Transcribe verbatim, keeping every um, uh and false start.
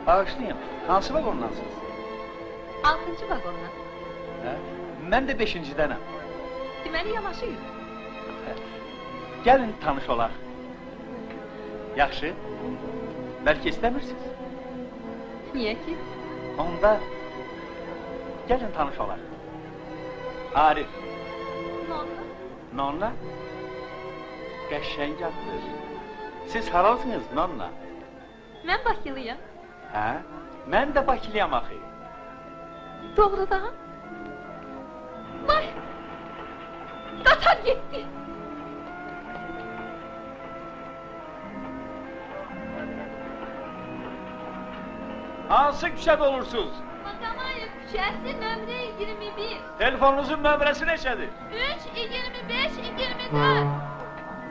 Bağışlayın, hansı vagondansınız? Altıncı vagondan. Hə? Mən də beşincidenəm. Deməli yanaşıyıq. Gəlin tanış olaq. Yaxşı. Bəlkə istəmirsiniz? Niyə ki? Onda gəlin tanış olaq. Arif. Nonna? Nonna? Qəşəng addır. Siz haralısınız Nonna? Mən Bakılıyam. Hə? Mən də Bakılıyam axı. Doğrudan? Vay! Qatar getdi! Hansı küçədə olursunuz? Matamayev küçəsi nömrə iyirmi bir. Telefonunuzun nömrəsi neçədir? üç, iyirmi beş, iyirmi dörd.